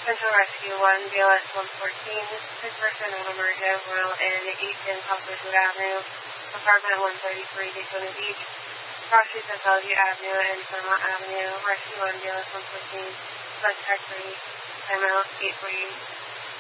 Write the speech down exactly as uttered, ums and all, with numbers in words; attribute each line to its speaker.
Speaker 1: Central Rescue one, B L S one fourteen, sick person on emergent, Royal Inn, eighth and Copperwood Avenue, apartment one thirty-three, Daytona Beach, cross streets of Bellevue Avenue and Vermont Avenue, Rescue one, B L S one fourteen, select tech three, timeout eight forty-eight.